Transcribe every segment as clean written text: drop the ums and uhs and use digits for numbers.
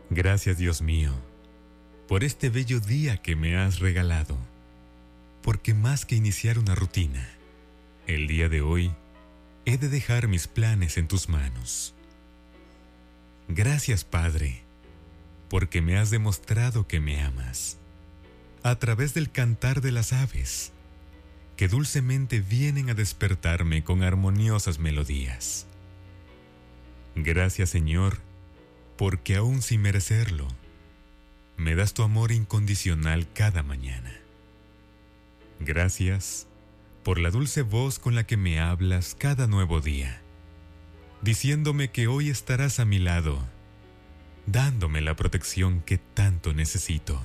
Gracias, Dios mío, por este bello día que me has regalado, porque más que iniciar una rutina, el día de hoy he de dejar mis planes en tus manos. Gracias, Padre, porque me has demostrado que me amas, a través del cantar de las aves, que dulcemente vienen a despertarme con armoniosas melodías. Gracias, Señor, porque aún sin merecerlo, me das tu amor incondicional cada mañana. Gracias por la dulce voz con la que me hablas cada nuevo día, diciéndome que hoy estarás a mi lado, dándome la protección que tanto necesito.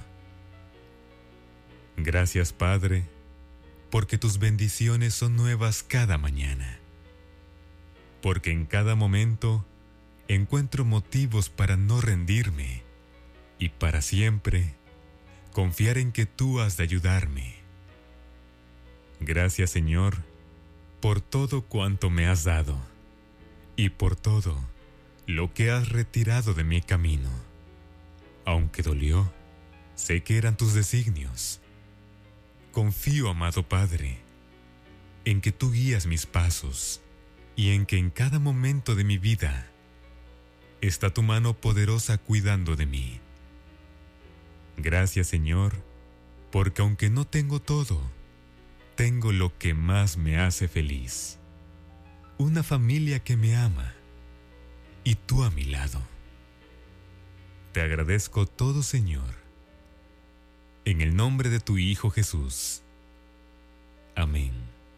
Gracias, Padre, porque tus bendiciones son nuevas cada mañana, porque en cada momento encuentro motivos para no rendirme y para siempre confiar en que tú has de ayudarme. Gracias, Señor, por todo cuanto me has dado y por todo lo que has retirado de mi camino. Aunque dolió, sé que eran tus designios. Confío, amado Padre, en que tú guías mis pasos y en que en cada momento de mi vida está tu mano poderosa cuidando de mí. Gracias, Señor, porque aunque no tengo todo, tengo lo que más me hace feliz. Una familia que me ama y tú a mi lado. Te agradezco todo, Señor, en el nombre de tu Hijo Jesús. Amén.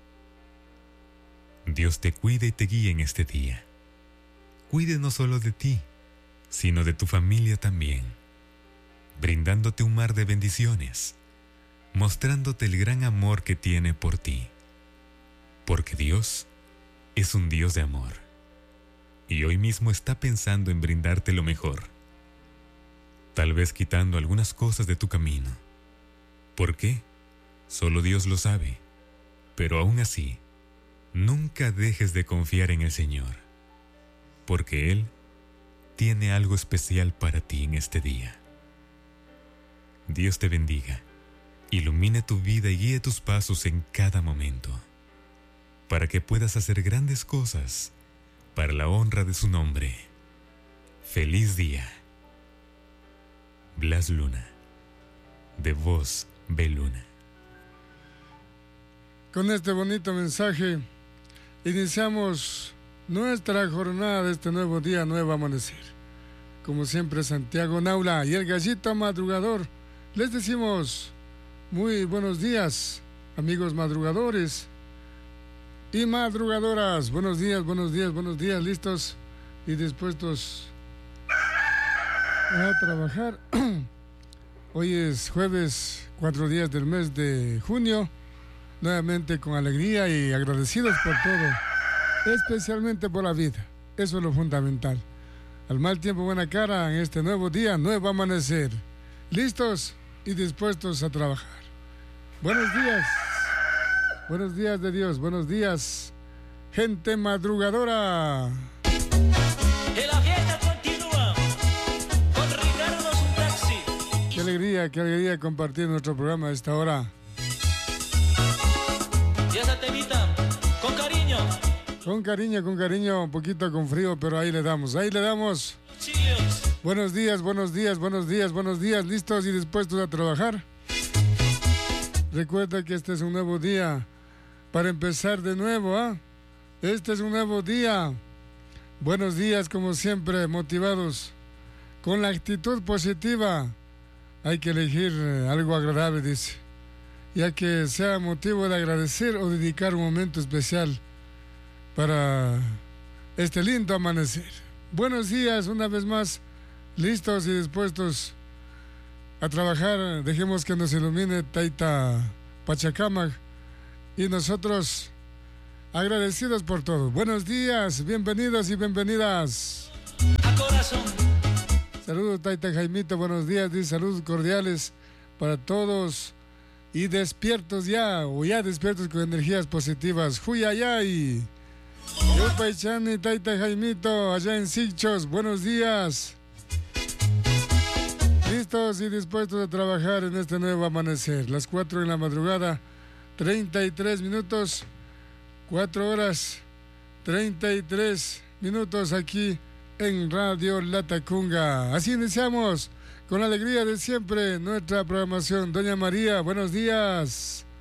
Dios te cuide y te guíe en este día. Cuide no solo de ti, sino de tu familia también, brindándote un mar de bendiciones, mostrándote el gran amor que tiene por ti. Porque Dios es un Dios de amor, y hoy mismo está pensando en brindarte lo mejor, tal vez quitando algunas cosas de tu camino. ¿Por qué? Solo Dios lo sabe, pero aún así, nunca dejes de confiar en el Señor, porque Él tiene algo especial para ti en este día. Dios te bendiga, ilumine tu vida y guíe tus pasos en cada momento, para que puedas hacer grandes cosas para la honra de su nombre. Feliz día. Blas Luna, de Voz B. Luna. Con este bonito mensaje iniciamos nuestra jornada de este nuevo día, nuevo amanecer. Como siempre, Santiago Naula y el Gallito Madrugador, les decimos muy buenos días, amigos madrugadores y madrugadoras. Buenos días, buenos días, buenos días, listos y dispuestos a trabajar. Hoy es jueves, 4 días del mes de junio, nuevamente con alegría y agradecidos por todo, especialmente por la vida. Eso es lo fundamental. Al mal tiempo, buena cara en este nuevo día, nuevo amanecer. Listos y dispuestos a trabajar. Buenos días de Dios, buenos días, gente madrugadora. Que la fiesta continúa con Ricardo su taxi. Qué alegría compartir nuestro programa a esta hora. Y esa temita, con cariño. Con cariño, un poquito con frío, pero ahí le damos. Chillos. Buenos días, listos y dispuestos a trabajar. Recuerda que este es un nuevo día para empezar de nuevo, ¿ah? Este es un nuevo día. Buenos días, como siempre, motivados, con la actitud positiva. Hay que elegir algo agradable, dice, ya que sea motivo de agradecer o dedicar un momento especial para este lindo amanecer. Buenos días, una vez más, listos y dispuestos a trabajar. Dejemos que nos ilumine Taita Pachacamac y nosotros agradecidos por todo. Buenos días, bienvenidos y bienvenidas. A corazón. Saludos, Taita Jaimito, buenos días, dice, saludos cordiales para todos y despiertos ya, o ya despiertos con energías positivas. Huyayay. Yupaychani, Taita Jaimito, allá en Sichos, buenos días. listos y dispuestos a trabajar en este nuevo amanecer. Las 4 de la madrugada, 33 minutos, 4 horas, 33 minutos aquí en Radio Latacunga. Así iniciamos con la alegría de siempre nuestra programación. Doña María, buenos días.